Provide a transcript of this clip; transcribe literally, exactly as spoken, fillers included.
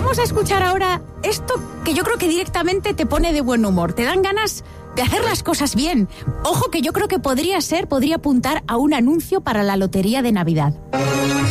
vamos a escuchar ahora esto que yo creo que directamente te pone de buen humor. Te dan ganas de hacer las cosas bien. Ojo que yo creo que podría ser, podría apuntar a un anuncio para la lotería de Navidad.